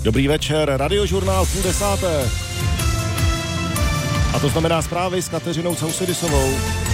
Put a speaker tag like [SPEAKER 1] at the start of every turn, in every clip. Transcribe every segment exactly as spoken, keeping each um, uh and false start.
[SPEAKER 1] Dobrý večer, Radiožurnál půl desáté. A to znamená zprávy s Kateřinou Sousedisovou.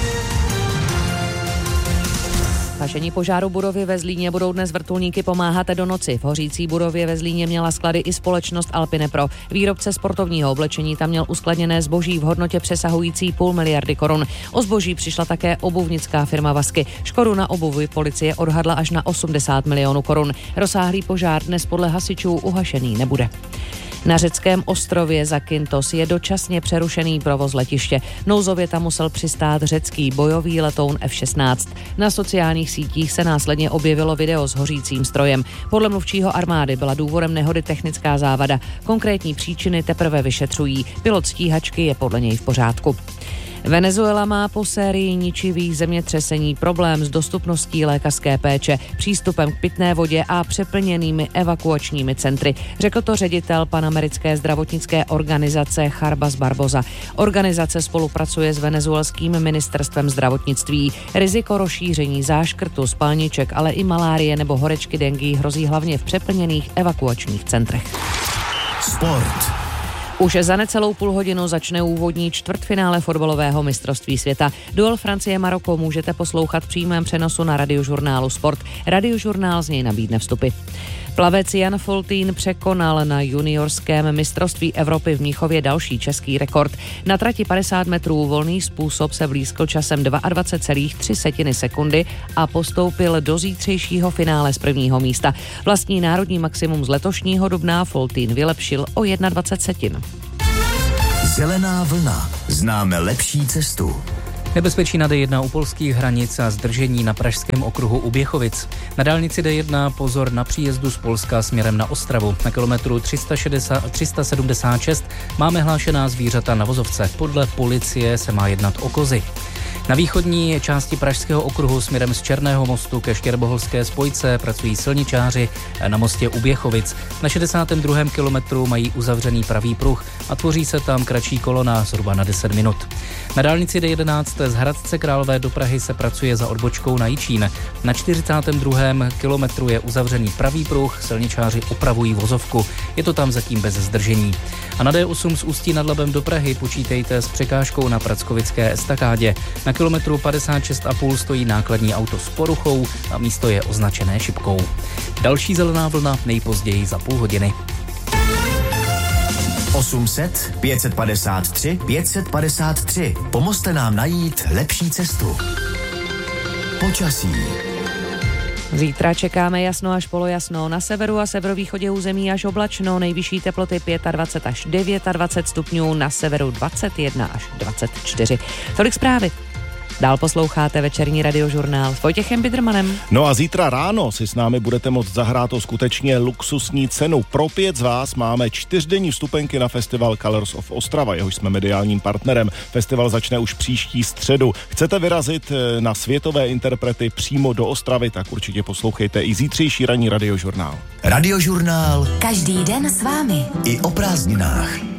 [SPEAKER 2] Hašení požáru budovy ve Zlíně budou dnes vrtulníky pomáhat do noci. V hořící budově ve Zlíně měla sklady i společnost Alpinepro. Výrobce sportovního oblečení tam měl uskladněné zboží v hodnotě přesahující půl miliardy korun. O zboží přišla také obuvnická firma Vasky. Škodu na obuvi policie odhadla až na osmdesát milionů korun. Rozsáhlý požár dnes podle hasičů uhašený nebude. Na řeckém ostrově Zakynthos je dočasně přerušený provoz letiště. Nouzově tam musel přistát řecký bojový letoun F šestnáct. Na sociálních sítích se následně objevilo video s hořícím strojem. Podle mluvčího armády byla důvodem nehody technická závada. Konkrétní příčiny teprve vyšetřují. Pilot stíhačky je podle něj v pořádku. Venezuela má po sérii ničivých zemětřesení problém s dostupností lékařské péče, přístupem k pitné vodě a přeplněnými evakuačními centry. Řekl to ředitel panamerické zdravotnické organizace Charbas Barbosa. Organizace spolupracuje s venezuelským ministerstvem zdravotnictví. Riziko rozšíření záškrtu, spalniček, ale i malárie nebo horečky dengue hrozí hlavně v přeplněných evakuačních centrech.
[SPEAKER 3] Sport.
[SPEAKER 2] Už za necelou půl hodinu začne úvodní čtvrtfinále fotbalového mistrovství světa. Duel Francie-Maroko můžete poslouchat v přímém přenosu na Radiožurnálu Sport. Radiožurnál z něj nabídne vstupy. Plavec Jan Foltín překonal na juniorském mistrovství Evropy v Mnichově další český rekord. Na trati padesát metrů volný způsob se blízkl časem dvacet dva celá tři sekundy a postoupil do zítřejšího finále z prvního místa. Vlastní národní maximum z letošního dubna Foltín vylepšil o dvacet jedna setin.
[SPEAKER 3] Zelená vlna. Známe lepší cestu.
[SPEAKER 4] Nebezpečí na D jedna u polských hranic a zdržení na pražském okruhu u Běchovic. Na dálnici D jedna pozor na příjezdu z Polska směrem na Ostravu. Na kilometru tři sta šedesát, tři sta sedmdesát šest máme hlášená zvířata na vozovce. Podle policie se má jednat o kozy. Na východní části pražského okruhu směrem z Černého mostu ke Štěrboholské spojce pracují silničáři na mostě u Běchovic. Na šedesátém druhém kilometru mají uzavřený pravý pruh a tvoří se tam kratší kolona zhruba na deset minut. Na dálnici D jedenáct z Hradce Králové do Prahy se pracuje za odbočkou na Jičín. Na čtyřicátém druhém kilometru je uzavřený pravý pruh, silničáři opravují vozovku. Je to tam zatím bez zdržení. A na D osm z Ústí nad Labem do Prahy počítejte s překážkou na Prackovické estakádě. Na kilometru padesát šest a půl stojí nákladní auto s poruchou a místo je označené šipkou. Další zelená vlna nejpozději za půl hodiny.
[SPEAKER 3] osm set, pět set padesát tři, pět set padesát tři. Pomozte nám najít lepší cestu. Počasí.
[SPEAKER 2] Zítra čekáme jasno až polojasno. Na severu a severovýchodě území až oblačno. Nejvyšší teploty dvacet pět až dvacet devět stupňů, na severu dvacet jedna až dvacet čtyři. Tolik zprávy. Dál posloucháte večerní Radiožurnál s Vojtěchem Bidrmanem.
[SPEAKER 1] No a zítra ráno si s námi budete moct zahrát o skutečně luxusní cenu. Pro pět z vás máme čtyřdenní vstupenky na festival Colors of Ostrava, jehož jsme mediálním partnerem. Festival začne už příští středu. Chcete vyrazit na světové interprety přímo do Ostravy, tak určitě poslouchejte i zítřejší ranní Radiožurnál.
[SPEAKER 3] Radiožurnál.
[SPEAKER 5] Každý den s vámi.
[SPEAKER 3] I o prázdninách.